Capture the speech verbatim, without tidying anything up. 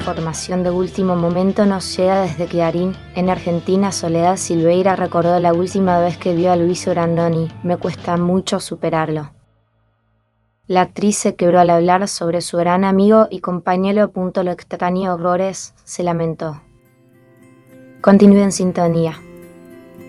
información de último momento nos llega desde Clarín. En Argentina, Soledad Silveira recordó la última vez que vio a Luis Brandoni. Me cuesta mucho superarlo. La actriz se quebró al hablar sobre su gran amigo y compañero. Lo extraño horrores, se lamentó. Continúe en sintonía.